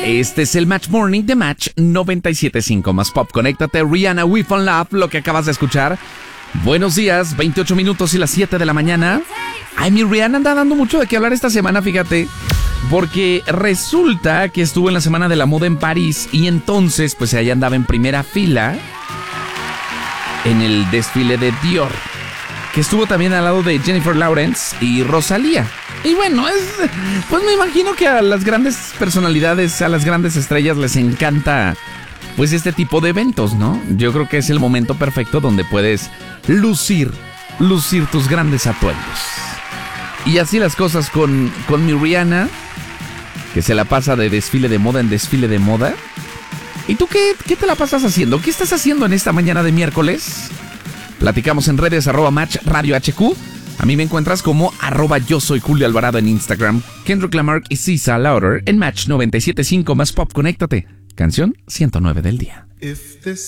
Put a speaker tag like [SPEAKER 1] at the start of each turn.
[SPEAKER 1] Este es el Match Morning de Match 97.5 más Pop. Conéctate, Rihanna, We Fall in Love, lo que acabas de escuchar. Buenos días, 28 minutos y las 7 de la mañana. Ay, mi Rihanna anda dando mucho de qué hablar esta semana, fíjate. Porque resulta que estuvo en la Semana de la Moda en París y entonces, pues ella andaba en primera fila en el desfile de Dior, que estuvo también al lado de Jennifer Lawrence y Rosalía. Y bueno, pues me imagino que a las grandes personalidades, a las grandes estrellas les encanta pues este tipo de eventos, ¿no? Yo creo que es el momento perfecto donde puedes lucir tus grandes atuendos. Y así las cosas con mi Rihanna, que se la pasa de desfile de moda en desfile de moda. ¿Y tú qué te la pasas haciendo? ¿Qué estás haciendo en esta mañana de miércoles? Platicamos en redes @Match Radio HQ. A mí me encuentras como @yo soy Julio Alvarado en Instagram, Kendrick Lamar y Cisa Lauder en Match 97.5 más Pop. Conéctate. Canción 109 del día.